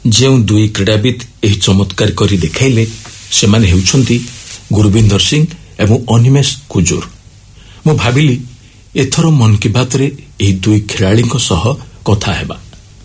ଯେଉଁ ଦୁଇ କ୍ରୀଡ଼ାବିତ୍ ଏହି ଚମତ୍କାର କରି ଦେଖାଇଲେ ସେମାନେ ହେଉଛନ୍ତି ଗୁରବିନ୍ଦର ସିଂ ଏବଂ ଅନିମେଷ କୁଜୁର। ମୁଁ ଭାବିଲି ଏଥର ମନ୍ କି ବାତ୍ରେ ଏହି ଦୁଇ ଖେଳାଳିଙ୍କ ସହ କଥା ହେବା।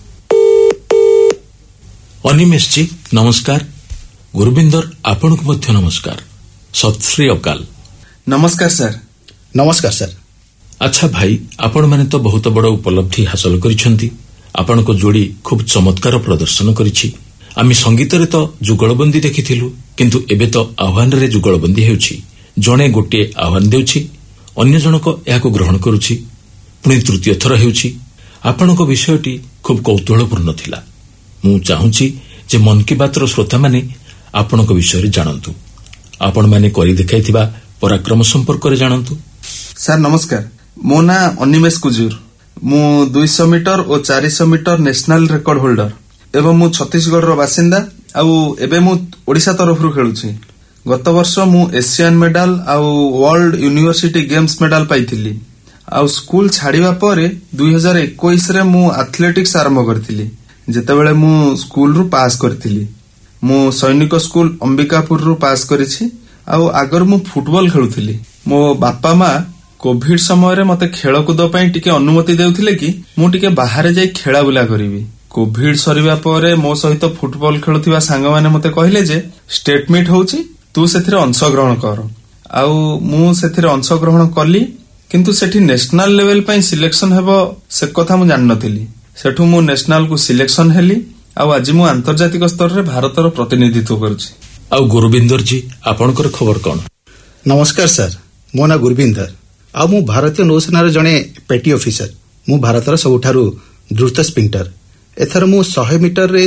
ଅନିମେଷଜୀ ନମସ୍କାର। ଗୁରବିନ୍ଦର ଆପଣଙ୍କୁ ମଧ୍ୟ ନମସ୍କାର। ସତ୍ ଶ୍ରୀ ଅକାଲ। ନମସ୍କାର ସାର୍। ନମସ୍କାର ସାର୍। ଆଚ୍ଛା ଭାଇ, ଆପଣମାନେ ତ ବହୁତ ବଡ଼ ଉପଲବ୍ଧି ହାସଲ କରିଛନ୍ତି। ଆପଣଙ୍କ ଯୋଡ଼ି ଖୁବ୍ ଚମତ୍କାର ପ୍ରଦର୍ଶନ କରିଛି। ଆମେ ସଙ୍ଗୀତରେ ତ ଯୁଗଳବନ୍ଦୀ ଦେଖିଥିଲୁ, କିନ୍ତୁ ଏବେ ତ ଆହ୍ୱାନରେ ଯୁଗଳବନ୍ଦୀ ହେଉଛି। ଜଣେ ଗୋଟିଏ ଆହ୍ୱାନ ଦେଉଛି, ଅନ୍ୟ ଜଣକ ଏହାକୁ ଗ୍ରହଣ କରୁଛି, ପୁଣି ତୃତୀୟ ଥର ହେଉଛି। ଆପଣଙ୍କ ବିଷୟଟି ଖୁବ୍ କୌତୂହଳପୂର୍ଣ୍ଣ ଥିଲା। ମୁଁ ଚାହୁଁଛି ଯେ ମନ୍ କି ବାତ୍ର ଶ୍ରୋତାମାନେ ଆପଣଙ୍କ ବିଷୟରେ ଜାଣନ୍ତୁ, ଆପଣମାନେ କରି ଦେଖାଇଥିବା ପରାକ୍ରମ ସମ୍ପର୍କରେ ଜାଣନ୍ତୁ। ସାର୍ ନମସ୍କାର। ମୋ ନାଁ ଅନିମେଷ କୁଜୁର। ମୁଁ 200 ମିଟର ଓ 400 ମିଟର ନ୍ୟାସନାଲ ରେକର୍ଡ ହୋଲ୍ଡର ଏବଂ ମୁଁ ଛତିଶଗଡ଼ର ବାସିନ୍ଦା। ଆଉ ଏବେ ମୁଁ ଓଡ଼ିଶା ତରଫରୁ ଖେଳୁଛି। ଗତ ବର୍ଷ ମୁଁ ଏସିଆନ ମେଡାଲ ଆଉ ୱାର୍ଲଡ ୟୁନିଭର୍ସିଟି ଗେମ୍ସ ମେଡାଲ ପାଇଥିଲି। ଆଉ ସ୍କୁଲ ଛାଡ଼ିବା ପରେ 2021ରେ ମୁଁ ଆଥଲେଟିକ୍ସ ଆରମ୍ଭ କରିଥିଲି, ଯେତେବେଳେ ମୁଁ ସ୍କୁଲରୁ ପାସ୍ କରିଥିଲି। ମୁଁ ସୈନିକ ସ୍କୁଲ ଅମ୍ବିକାପୁରରୁ ପାସ୍ କରିଛି। ଆଉ ଆଗରୁ ମୁଁ ଫୁଟବଲ ଖେଳୁଥିଲି। ମୋ ବାପା ମା କୋଭିଡ ସମୟରେ ମତେ ଖେଳକୁଦ ପାଇଁ ଟିକେ ଅନୁମତି ଦେଉଥିଲେ କି ମୁଁ ଟିକେ ବାହାରେ ଯାଇ ଖେଳା ବୁଲା କରିବି। କୋଭିଡ ସରିବା ପରେ ମୋ ସହିତ ଫୁଟବଲ ଖେଳୁଥିବା ସାଙ୍ଗମାନେ ମତେ କହିଲେ ଯେ ଷ୍ଟେଟ ମିଟ୍ ହଉଛି, ତୁ ସେଥିରେ ଅଂଶଗ୍ରହଣ କର। ଆଉ ମୁଁ ସେଥିରେ ଅଂଶଗ୍ରହଣ କଲି, କିନ୍ତୁ ସେଠି ନ୍ୟାସନାଲ ଲେଭେଲ ପାଇଁ ସିଲେକ୍ସନ ହେବ ସେ କଥା ମୁଁ ଜାଣିନଥିଲି। ସେଠୁ ମୁଁ ନ୍ୟାସନାଲକୁ ସିଲେକ୍ସନ ହେଲି। ଆଉ ଆଜି ମୁଁ ଆନ୍ତର୍ଜାତିକ ସ୍ତରରେ ଭାରତର ପ୍ରତିନିଧିତ୍ୱ କରୁଛି। ଆଉ ଗୁରବିନ୍ଦର ଜୀ, ଆପଣଙ୍କର ଖବର କ'ଣ? ନମସ୍କାର ସାର୍। ମୋ ନାଁ ଗୁରବିନ୍ଦର, ଆଉ ମୁଁ ଭାରତୀୟ ନୌସେନାର ଜଣେ ପେଟି ଅଫିସର। ମୁଁ ଭାରତର ସବୁଠାରୁ ଦ୍ରୁତ ସ୍ପ୍ରିଣ୍ଟର। ଏଥର ମୁଁ 100 ମିଟରରେ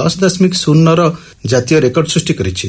10.0ର ଜାତୀୟ ରେକର୍ଡ ସୃଷ୍ଟି କରିଛି।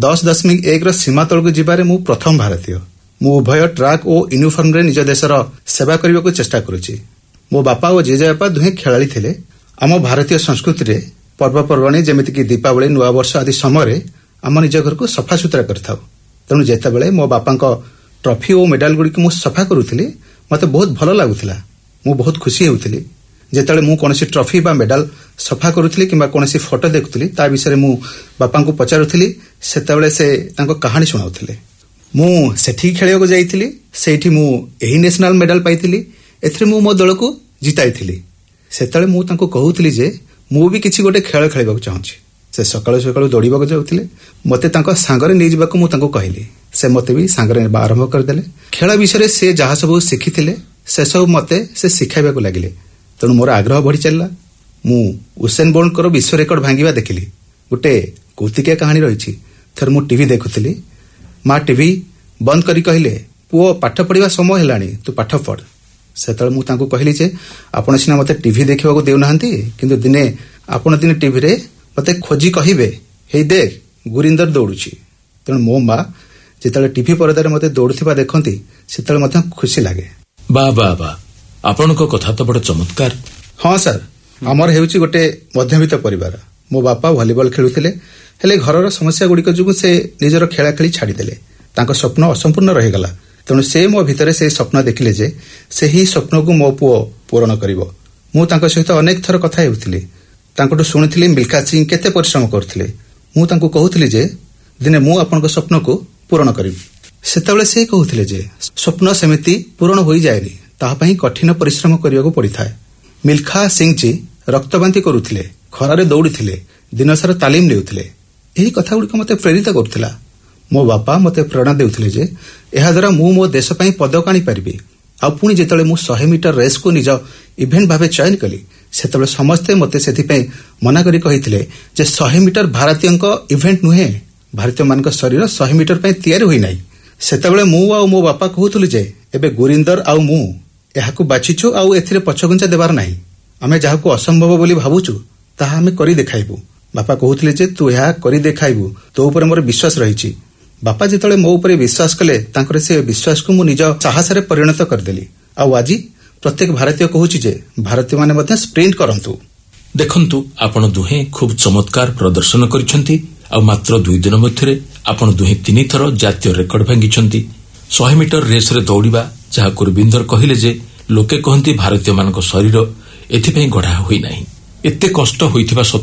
10.1ର ସୀମା ତଳକୁ ଯିବାରେ ମୁଁ ପ୍ରଥମ ଭାରତୀୟ। ମୁଁ ଉଭୟ ଟ୍ରାକ୍ ଓ ୟୁନିଫର୍ମରେ ନିଜ ଦେଶର ସେବା କରିବାକୁ ଚେଷ୍ଟା କରୁଛି। ମୋ ବାପା ଓ ଜେଜେବାପା ଦୁହେଁ ଖେଳାଳି ଥିଲେ। ଆମ ଭାରତୀୟ ସଂସ୍କୃତିରେ ପର୍ବପର୍ବାଣୀ ଯେମିତିକି ଦୀପାବଳି, ନୂଆବର୍ଷ ଆଦି ସମୟରେ ଆମ ନିଜ ଘରକୁ ସଫାସୁତୁରା କରିଥାଉ। ତେଣୁ ଯେତେବେଳେ ମୋ ବାପାଙ୍କ ଟ୍ରଫି ଓ ମେଡାଲଗୁଡ଼ିକୁ ମୁଁ ସଫା କରୁଥିଲି, ମୋତେ ବହୁତ ଭଲ ଲାଗୁଥିଲା। ମୁଁ ବହୁତ ଖୁସି ହେଉଥିଲି। ଯେତେବେଳେ ମୁଁ କୌଣସି ଟ୍ରଫି ବା ମେଡାଲ ସଫା କରୁଥିଲି କିମ୍ବା କୌଣସି ଫଟୋ ଦେଖୁଥିଲି, ତା ବିଷୟରେ ମୁଁ ବାପାଙ୍କୁ ପଚାରୁଥିଲି। ସେତେବେଳେ ସେ ତାଙ୍କ କାହାଣୀ ଶୁଣାଉଥିଲେ। ମୁଁ ସେଠିକି ଖେଳିବାକୁ ଯାଇଥିଲି। ସେଇଠି ମୁଁ ଏହି ନ୍ୟାସନାଲ ମେଡାଲ ପାଇଥିଲି। ଏଥିରେ ମୁଁ ମୋ ଦଳକୁ ଜିତାଇଥିଲି। ସେତେବେଳେ ମୁଁ ତାଙ୍କୁ କହୁଥିଲି ଯେ ମୁଁ ବି କିଛି ଗୋଟେ ଖେଳ ଖେଳିବାକୁ ଚାହୁଁଛି। ସେ ସକାଳୁ ସକାଳୁ ଦୌଡ଼ିବାକୁ ଯାଉଥିଲେ। ମୋତେ ତାଙ୍କ ସାଙ୍ଗରେ ନେଇଯିବାକୁ ମୁଁ ତାଙ୍କୁ କହିଲି। ସେ ମୋତେ ବି ସାଙ୍ଗରେ ନେବା ଆରମ୍ଭ କରିଦେଲେ। ଖେଳ ବିଷୟରେ ସେ ଯାହା ସବୁ ଶିଖିଥିଲେ ସେସବୁ ମୋତେ ସେ ଶିଖାଇବାକୁ ଲାଗିଲେ। ତେଣୁ ମୋର ଆଗ୍ରହ ବଢ଼ି ଚାଲିଲା। ମୁଁ ଉସେନ ବୋଲ୍ଟଙ୍କର ବିଶ୍ୱ ରେକର୍ଡ ଭାଙ୍ଗିବା ଦେଖିଲି। ଗୋଟେ କୌତୁକିଆ କାହାଣୀ ରହିଛି। ଥରେ ମୁଁ ଟିଭି ଦେଖୁଥିଲି। ମା ଟିଭି ବନ୍ଦ କରି କହିଲେ, ପୁଅ ପାଠ ପଢ଼ିବା ସମୟ ହେଲାଣି, ତୁ ପାଠ ପଢ଼। ସେତେବେଳେ ମୁଁ ତାଙ୍କୁ କହିଲି ଯେ ଆପଣ ସିନା ମୋତେ ଟିଭି ଦେଖିବାକୁ ଦେଉନାହାନ୍ତି, କିନ୍ତୁ ଆପଣ ଦିନେ ଟିଭିରେ ମୋତେ ଖୋଜି କହିବେ, ହେଇ ଦେଖ ଗୁରିନ୍ଦର ଦୌଡୁଛି। ତେଣୁ ମୋ ମା ଯେତେବେଳେ ଟିଭି ପରଦାରେ ମୋତେ ଦୌଡୁଥିବା ଦେଖନ୍ତି, ସେତେବେଳେ ମଧ୍ୟ ଖୁସି ଲାଗେ। ବା ବା ବା, ଆପଣଙ୍କ କଥା ତ ବଡ଼ ଚମତ୍କାର। ହଁ ସାର୍, ଆମର ହେଉଛି ଗୋଟେ ମଧ୍ୟବିତ୍ତ ପରିବାର। ମୋ ବାପା ଭଲିବଲ ଖେଳୁଥିଲେ, ହେଲେ ଘରର ସମସ୍ୟାଗୁଡ଼ିକ ଯୋଗୁଁ ସେ ନିଜର ଖେଳା ଖେଳି ଛାଡ଼ିଦେଲେ। ତାଙ୍କ ସ୍ୱପ୍ନ ଅସମ୍ପୂର୍ଣ୍ଣ ରହିଗଲା। ତେଣୁ ସେ ମୋ ଭିତରେ ସେହି ସ୍ୱପ୍ନ ଦେଖିଲେ ଯେ ସେହି ସ୍ୱପ୍ନକୁ ମୋ ପୁଅ ପୂରଣ କରିବ। ମୁଁ ତାଙ୍କ ସହିତ ଅନେକ ଥର କଥା ହେଉଥିଲି। ତାଙ୍କଠୁ ଶୁଣିଥିଲି ମିଲ୍ଖା ସିଂ କେତେ ପରିଶ୍ରମ କରୁଥିଲେ। ମୁଁ ତାଙ୍କୁ କହୁଥିଲି ଯେ ଦିନେ ମୁଁ ଆପଣଙ୍କ ସ୍ୱପ୍ନକୁ ପୂରଣ କରିବି। ସେତେବେଳେ ସେ କହୁଥିଲେ ଯେ ସ୍ୱପ୍ନ ସେମିତି ପୂରଣ ହୋଇଯାଏନି, ତାହା ପାଇଁ କଠିନ ପରିଶ୍ରମ କରିବାକୁ ପଡ଼ିଥାଏ। ମିଲ୍ଖା ସିଂଜୀ ରକ୍ତବାନ୍ତି କରୁଥିଲେ, ଖରାରେ ଦୌଡ଼ିଥିଲେ, ଦିନସାରା ତାଲିମ ନେଉଥିଲେ। ଏହି କଥାଗୁଡ଼ିକ ମୋତେ ପ୍ରେରିତ କରୁଥିଲା। ମୋ ବାପା ମୋତେ ପ୍ରେରଣା ଦେଉଥିଲେ ଯେ ଏହାଦ୍ୱାରା ମୁଁ ମୋ ଦେଶ ପାଇଁ ପଦକ ଆଣିପାରିବି। ଆଉ ପୁଣି ଯେତେବେଳେ ମୁଁ 100 ମିଟର ରେସ୍କୁ ନିଜ ଇଭେଣ୍ଟ ଭାବେ ଚୟନ କଲି, ସେତେବେଳେ ସମସ୍ତେ ମୋତେ ସେଥିପାଇଁ ମନା କରି କହିଥିଲେ ଯେ 100 ମିଟର ଭାରତୀୟଙ୍କ ଇଭେଣ୍ଟ ନୁହେଁ, ଭାରତୀୟମାନଙ୍କ ଶରୀର 100 ମିଟର ପାଇଁ ତିଆରି ହୋଇନାହିଁ। ସେତେବେଳେ ମୁଁ ଆଉ ମୋ ବାପା କହୁଥିଲୁ ଯେ ଏବେ ଗୁରିନ୍ଦର ଆଉ ମୁଁ ଏହାକୁ ବାଛିଛୁ, ଆଉ ଏଥିରେ ପଛଘୁଞ୍ଚା ଦେବାର ନାହିଁ। ଆମେ ଯାହାକୁ ଅସମ୍ଭବ ବୋଲି ଭାବୁଛୁ ତାହା ଆମେ କରି ଦେଖାଇବୁ। ବାପା କହୁଥିଲେ ଯେ ତୁ ଏହା କରି ଦେଖାଇବୁ, ତୋ ଉପରେ ମୋର ବିଶ୍ୱାସ ରହିଛି। ବାପା ଯେତେବେଳେ ମୋ ଉପରେ ବିଶ୍ୱାସ କଲେ, ତାଙ୍କର ସେ ବିଶ୍ୱାସକୁ ମୁଁ ନିଜ ସାହସରେ ପରିଣତ କରିଦେଲି। ଆଉ ଆଜି ପ୍ରତ୍ୟେକ ଭାରତୀୟ କହୁଛି ଯେ ଭାରତୀୟମାନେ ମଧ୍ୟ ସ୍ପ୍ରିଣ୍ଟ କରନ୍ତୁ। ଦେଖନ୍ତୁ, ଆପଣ ଦୁହେଁ ଖୁବ୍ ଚମତ୍କାର ପ୍ରଦର୍ଶନ କରିଛନ୍ତି। ଆଉ ମାତ୍ର 2 ଦିନ ମଧ୍ୟରେ ଆପଣ ଦୁହେଁ 3 ଥର ଜାତୀୟ ରେକର୍ଡ ଭାଙ୍ଗିଛନ୍ତି। 100 ମିଟର ରେସ୍ରେ ଦୌଡ଼ିବା, ଯାହା ଗୁରବିନ୍ଦର କହିଲେ ଯେ ଲୋକେ କହନ୍ତି ଭାରତୀୟମାନଙ୍କ ଶରୀର ଏଥିପାଇଁ ଗଢ଼ା ହୋଇନାହିଁ। ଏତେ କଷ୍ଟ ହୋଇଥିବା